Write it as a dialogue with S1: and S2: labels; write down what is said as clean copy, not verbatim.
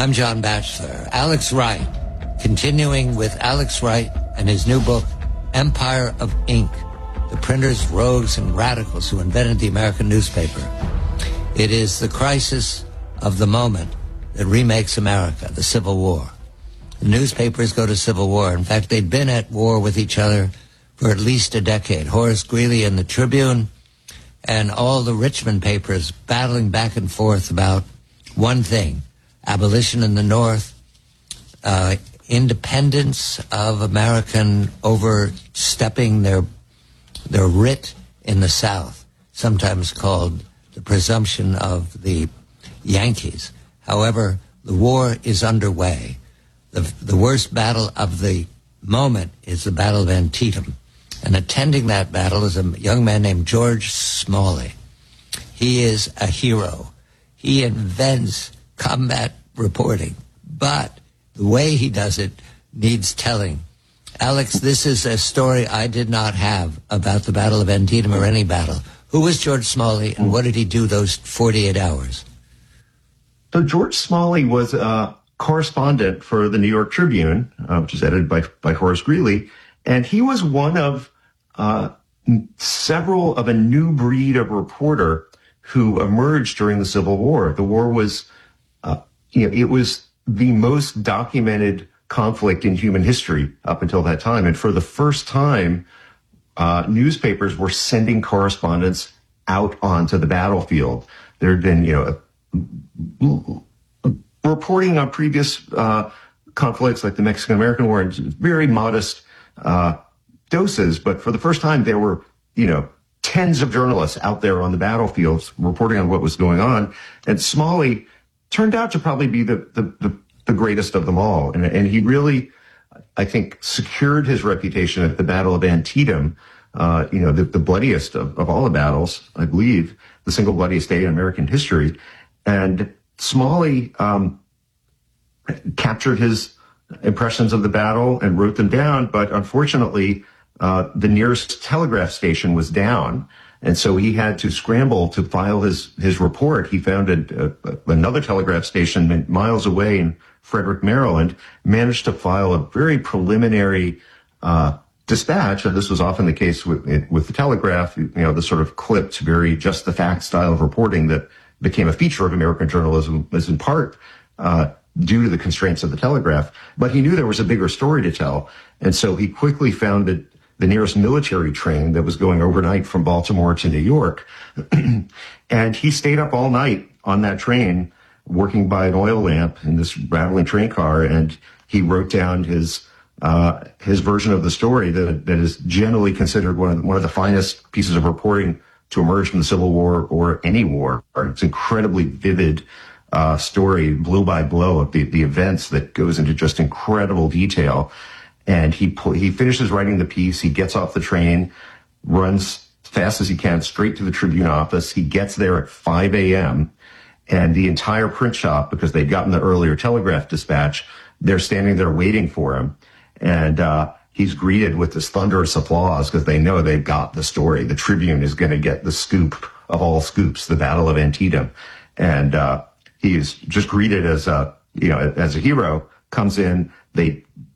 S1: I'm John Batchelor. Alex Wright, continuing with Alex Wright and his new book, Empire of Ink, the printers, rogues, and radicals who invented the American newspaper. It is the crisis of the moment that remakes America, the Civil War. The newspapers go to civil war. In fact, they'd been at war with each other for at least a decade. Horace Greeley and the Tribune and all the Richmond papers battling back and forth about one thing: abolition in the North, independence of American overstepping their writ in the South, sometimes called the presumption of the Yankees. However, the war is underway. The worst battle of the moment is the Battle of Antietam. And attending that battle is a young man named George Smalley. He is a hero. He invents combat reporting, but the way he does it needs telling. Alex, this is a story I did not have about the Battle of Antietam or any battle. Who was George Smalley, and what did he do those 48 hours?
S2: So George Smalley was a correspondent for the New York Tribune, which is edited by Horace Greeley, and he was one of several of a new breed of reporter who emerged during the Civil War. The war was, it was the most documented conflict in human history up until that time. And for the first time, newspapers were sending correspondents out onto the battlefield. There had been, reporting on previous conflicts like the Mexican-American War in very modest doses, but for the first time there were, tens of journalists out there on the battlefields reporting on what was going on. And Smalley turned out to probably be the greatest of them all. And he really, I think, secured his reputation at the Battle of Antietam, the bloodiest of all the battles, I believe, the single bloodiest day in American history. And Smalley captured his impressions of the battle and wrote them down, but unfortunately, the nearest telegraph station was down, and so he had to scramble to file his report. He found another telegraph station miles away in Frederick, Maryland, managed to file a very preliminary dispatch, and this was often the case with the telegraph, the sort of clipped, very just the facts style of reporting that became a feature of American journalism, was in part due to the constraints of the telegraph. But he knew there was a bigger story to tell, and so he quickly founded the nearest military train that was going overnight from Baltimore to New York. And he stayed up all night on that train, working by an oil lamp in this rattling train car, and he wrote down his version of the story that is generally considered one of the finest pieces of reporting to emerge from the Civil War or any war. It's incredibly vivid story, blow by blow, of the events that goes into just incredible detail. And he finishes writing the piece. He gets off the train, runs as fast as he can straight to the Tribune office. He gets there at 5 a.m. and the entire print shop, because they'd gotten the earlier telegraph dispatch, they're standing there waiting for him. And he's greeted with this thunderous applause because they know they've got the story. The Tribune is going to get the scoop of all scoops, the Battle of Antietam. And he is just greeted as a hero, comes in. They